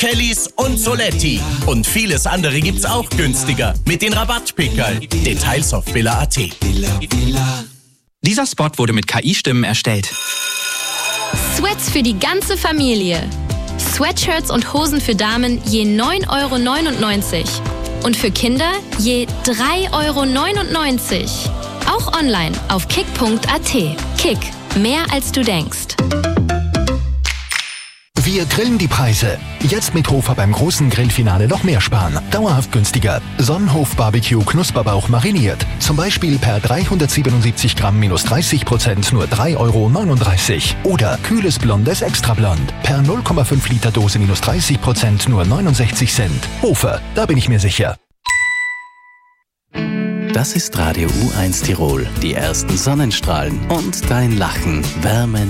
Kellys und Soletti. Und vieles andere gibt's auch günstiger mit den Rabattpickerl. Details auf villa.at. Dieser Spot wurde mit KI-Stimmen erstellt. Sweats für die ganze Familie. Sweatshirts und Hosen für Damen je 9,99 € und für Kinder je 3,99 €. Auch online auf kick.at. Kick, mehr als du denkst. Wir grillen die Preise. Jetzt mit Hofer beim großen Grillfinale noch mehr sparen. Dauerhaft günstiger. Sonnenhof Barbecue Knusperbauch mariniert. Zum Beispiel per 377 Gramm minus 30% nur 3,39 €. Oder kühles Blondes Extrablond. Per 0,5 Liter Dose minus 30% nur 69 Cent. Hofer, da bin ich mir sicher. Das ist Radio U1 Tirol. Die ersten Sonnenstrahlen und dein Lachen wärmen